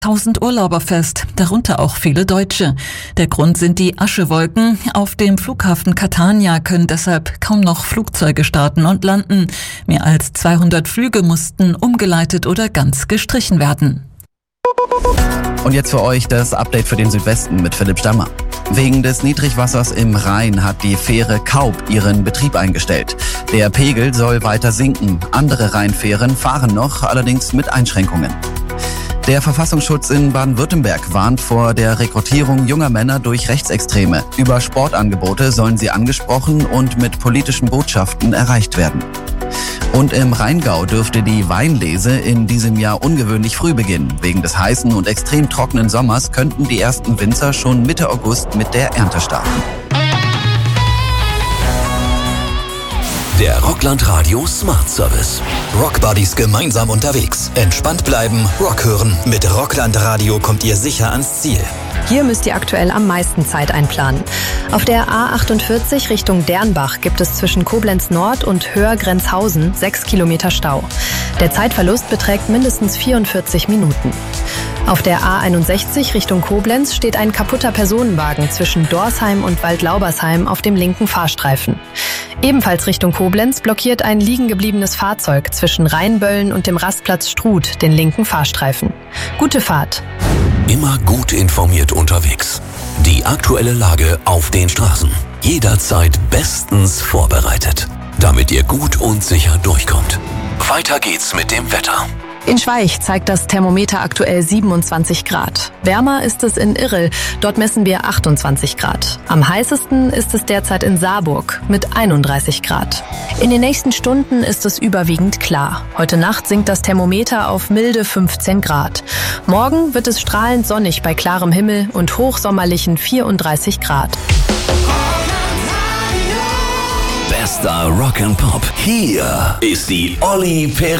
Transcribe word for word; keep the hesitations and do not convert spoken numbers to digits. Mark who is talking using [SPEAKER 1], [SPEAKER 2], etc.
[SPEAKER 1] Tausend Urlauber fest, darunter auch viele Deutsche. Der Grund sind die Aschewolken. Auf dem Flughafen Catania können deshalb kaum noch Flugzeuge starten und landen. Mehr als zweihundert Flüge mussten umgeleitet oder ganz gestrichen werden.
[SPEAKER 2] Und jetzt für euch das Update für den Südwesten mit Philipp Stammer. Wegen des Niedrigwassers im Rhein hat die Fähre Kaub ihren Betrieb eingestellt. Der Pegel soll weiter sinken. Andere Rheinfähren fahren noch, allerdings mit Einschränkungen. Der Verfassungsschutz in Baden-Württemberg warnt vor der Rekrutierung junger Männer durch Rechtsextreme. Über Sportangebote sollen sie angesprochen und mit politischen Botschaften erreicht werden. Und im Rheingau dürfte die Weinlese in diesem Jahr ungewöhnlich früh beginnen. Wegen des heißen und extrem trockenen Sommers könnten die ersten Winzer schon Mitte August mit der Ernte starten.
[SPEAKER 3] Der Rockland Radio Smart Service. Rockbuddies gemeinsam unterwegs. Entspannt bleiben, Rock hören. Mit Rockland Radio kommt ihr sicher ans Ziel.
[SPEAKER 4] Hier müsst ihr aktuell am meisten Zeit einplanen. Auf der A achtundvierzig Richtung Dernbach gibt es zwischen Koblenz Nord und Höhr-Grenzhausen sechs Kilometer Stau. Der Zeitverlust beträgt mindestens vierundvierzig Minuten. Auf der A einundsechzig Richtung Koblenz steht ein kaputter Personenwagen zwischen Dorsheim und Waldlaubersheim auf dem linken Fahrstreifen. Ebenfalls Richtung Koblenz blockiert ein liegen gebliebenes Fahrzeug zwischen Rheinböllen und dem Rastplatz Struth den linken Fahrstreifen. Gute Fahrt!
[SPEAKER 3] Immer gut informiert unterwegs. Die aktuelle Lage auf den Straßen. Jederzeit bestens vorbereitet, damit ihr gut und sicher durchkommt. Weiter geht's mit dem Wetter.
[SPEAKER 4] In Schweich zeigt das Thermometer aktuell siebenundzwanzig Grad. Wärmer ist es in Irrel, dort messen wir achtundzwanzig Grad. Am heißesten ist es derzeit in Saarburg mit einunddreißig Grad. In den nächsten Stunden ist es überwiegend klar. Heute Nacht sinkt das Thermometer auf milde fünfzehn Grad. Morgen wird es strahlend sonnig bei klarem Himmel und hochsommerlichen vierunddreißig Grad.
[SPEAKER 3] Bester Rock and Pop. Hier ist die Olli Peri